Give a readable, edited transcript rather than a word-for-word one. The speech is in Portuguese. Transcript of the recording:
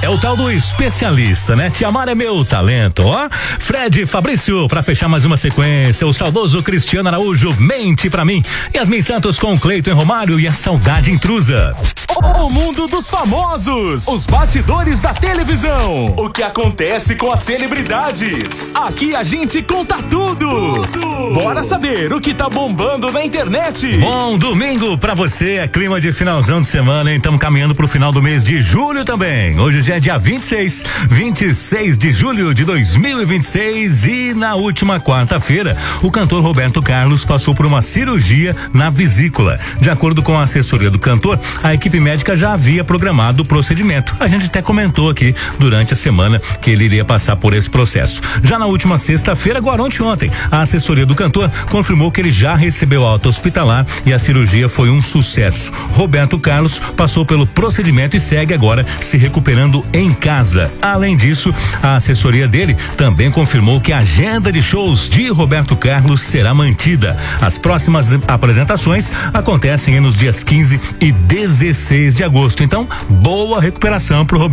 É o tal do especialista, né? Te amar é meu talento, ó. Fred Fabrício, pra fechar mais uma sequência, o saudoso Cristiano Araújo, Mente Pra Mim. Yasmin Santos com Cleiton Romário e a Saudade Intrusa. O mundo dos famosos, os bastidores da televisão, o que acontece com as celebridades. Aqui a gente conta tudo. Bora saber o que tá bombando na internet. Bom domingo pra você, é clima de finalzão de semana, hein? Estamos caminhando pro final do mês de julho também. Hoje já é dia 26 de julho de 2026 e na última quarta-feira, o cantor Roberto Carlos passou por uma cirurgia na vesícula. De acordo com a assessoria do cantor, a equipe médica já havia programado o procedimento. A gente até comentou aqui durante a semana que ele iria passar por esse processo. Já na última sexta-feira, agora ontem, a assessoria do cantor confirmou que ele já recebeu alta hospitalar e a cirurgia foi um sucesso. Roberto Carlos passou pelo procedimento e segue agora se recuperando em casa. Além disso, a assessoria dele também confirmou que a agenda de shows de Roberto Carlos será mantida. As próximas apresentações acontecem nos dias 15 e 16 de agosto. Então, boa recuperação pro Roberto